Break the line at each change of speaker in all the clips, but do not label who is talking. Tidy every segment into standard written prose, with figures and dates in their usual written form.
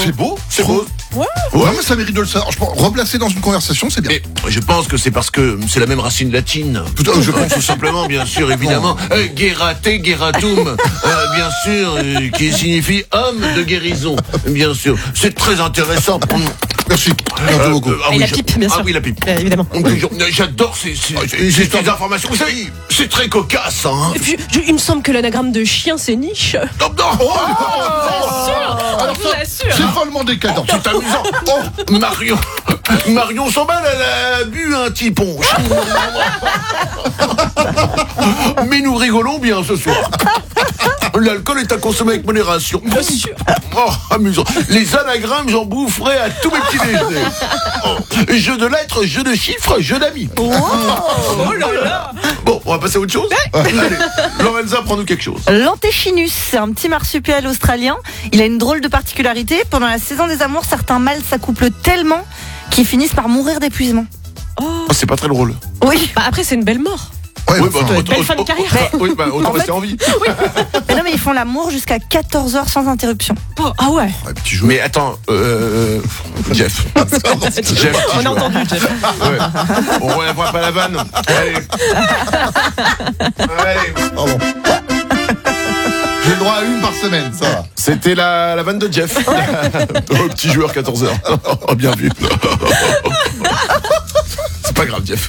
C'est beau.
C'est beau.
Ouais, mais ça mérite de le savoir. Je pense, replacer dans une conversation, c'est bien.
Et je pense que c'est parce que c'est la même racine latine.
Je pense
Tout simplement, bien sûr, évidemment. Gerate, geratum, bien sûr, qui signifie homme de guérison, bien sûr. C'est très intéressant.
Merci. Merci beaucoup.
Et la pipe, bien sûr.
Ah oui, la pipe.
Évidemment.
J'adore ces informations. Vous savez, c'est très cocasse, hein.
Et puis, il me semble que l'anagramme de chien, c'est niche.
Non, non.
Alors, je vous assure.
C'est follement décadent.
C'est amusant. Marion Sambal, elle a bu un petit punch. Mais nous rigolons bien ce soir. L'alcool est à consommer avec modération.
Bien sûr.
Oh, amusant. Les anagrammes, j'en boufferai à tous mes petits déjeuners. Jeu de lettres, jeu de chiffres, jeu d'amis.
Oh là là.
Bon, on va passer à autre chose. Allez, Lorenza, prends-nous quelque chose.
L'Antechinus, c'est un petit marsupial australien. Il a une drôle de particularité. Pendant la saison des amours, certains mâles s'accouplent tellement qu'ils finissent par mourir d'épuisement.
Oh, c'est pas très drôle.
Oui.
Bah, après, c'est une belle mort.
Ouais,
Oui,
enfin,
belle fin de carrière.
Oui, autant
En
rester
fait-
en vie.
Mais non, mais ils font l'amour jusqu'à 14 heures sans interruption.
Oh, ah ouais.
ouais, petit jeu.
Mais attends, Jeff. Jeff,
On a entendu, Jeff.
Ouais. On relèvera pas la vanne. Allez. Allez.
Pardon. J'ai le droit à une par semaine, ça va.
C'était la vanne de Jeff. Oh, petit joueur 14h. Oh, bien vu. C'est pas grave, Jeff.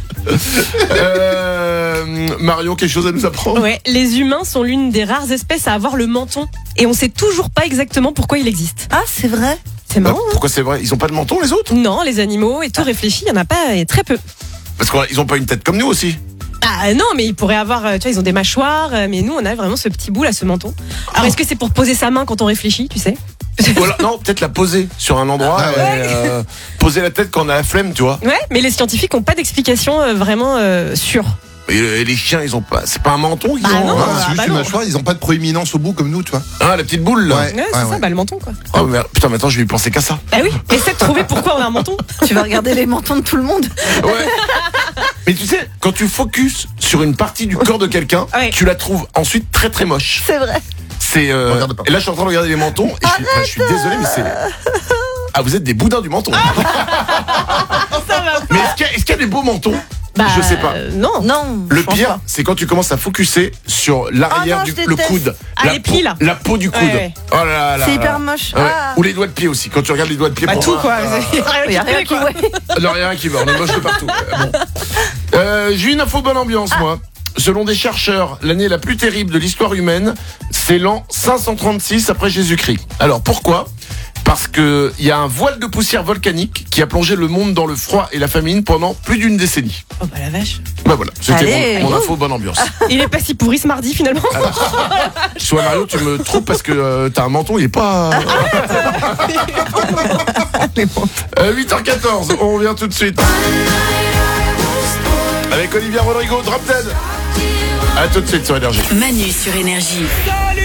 Marion, quelque chose à nous apprendre?
Ouais, les humains sont l'une des rares espèces à avoir le menton. Et on sait toujours pas exactement pourquoi il existe.
Ah, c'est vrai.
C'est marrant, hein?
Pourquoi c'est vrai? Ils ont pas de menton, les autres?
Non, les animaux et tout réfléchi, il y en a pas, et très peu.
Parce qu'ils ont pas une tête comme nous aussi.
Ah non, mais ils pourraient avoir, tu vois, ils ont des mâchoires, mais nous on a vraiment ce petit bout là, ce menton. Alors est-ce que c'est pour poser sa main quand on réfléchit, tu sais?
Voilà, non, peut-être la poser sur un endroit. Poser la tête quand on a la flemme, tu vois.
Ouais, mais les scientifiques ont pas d'explication vraiment sûre.
Et les chiens, ils ont pas. C'est pas un menton qu'ils
Bah
ont.
non.
hein.
C'est juste
bah
une
non.
mâchoire, ils ont pas de proéminence au bout comme nous, tu vois.
Ah, la petite boule là.
Ouais.
Ouais, c'est ça, bah le menton quoi.
Oh, mais, putain, maintenant je vais y penser qu'à ça.
Bah oui, essaie de trouver pourquoi on a un menton.
Tu vas regarder les mentons de tout le monde.
Ouais. Mais tu sais, quand tu focuses sur une partie du corps de quelqu'un,
Ouais.
tu la trouves ensuite très très moche.
C'est vrai.
C'est.
Regarde pas.
Et là, je suis en train de regarder les mentons. Et je suis désolé, mais c'est. Ah, vous êtes des boudins du menton.
Ça va.
Mais est-ce qu'il y a des beaux mentons?
Bah,
Je sais pas.
Non.
Non.
Le
je pense
pire,
pas.
c'est quand tu commences à focuser sur l'arrière
Ah non, je
le
déteste.
coude.
Ah,
La
les plis,
peau-
là.
La peau du coude.
Ouais.
Oh là là.
C'est
là.
hyper moche.
Ouais.
Ah.
Ou les doigts de pied aussi. Quand tu regardes les doigts de pied
Bah
pour
tout
moi,
quoi.
Il y a rien qui
quoi.
ouais.
non, rien qui va, on est moche de partout. Bon. J'ai une info bonne ambiance, moi. Selon des chercheurs, l'année la plus terrible de l'histoire humaine, c'est l'an 536 après Jésus-Christ. Alors pourquoi? Parce que il y a un voile de poussière volcanique qui a plongé le monde dans le froid et la famine pendant plus d'une décennie.
Oh bah la vache.
Bah voilà, c'était
Allez.
mon info bonne ambiance.
Il est pas si pourri ce mardi finalement.
Soit Mario, tu me trompes parce que t'as un menton, il est pas. 8h14, on revient tout de suite. Avec Olivia Rodrigo, Drop Dead. A tout de suite sur Énergie.
Manu sur Énergie.